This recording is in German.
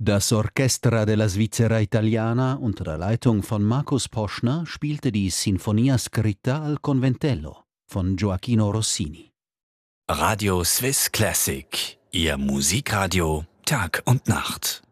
Das Orchestra della Svizzera Italiana unter der Leitung von Markus Poschner spielte die Sinfonia Scritta al Conventello von Gioachino Rossini. Radio Swiss Classic, Ihr Musikradio Tag und Nacht.